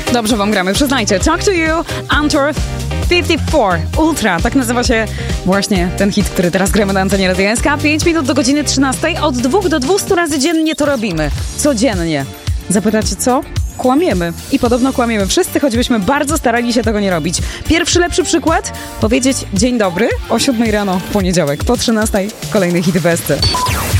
Dobrze wam gramy, przyznajcie. Talk to You, Under 54 Ultra. Tak nazywa się właśnie ten hit, który teraz gramy na antenie Radia SK. 5 minut do godziny 13. Od 2 do 200 razy dziennie to robimy. Codziennie. Zapytacie co? Kłamiemy. I podobno kłamiemy wszyscy, choćbyśmy bardzo starali się tego nie robić. Pierwszy lepszy przykład? Powiedzieć dzień dobry o 7 rano w poniedziałek. Po 13 kolejny hit Westy.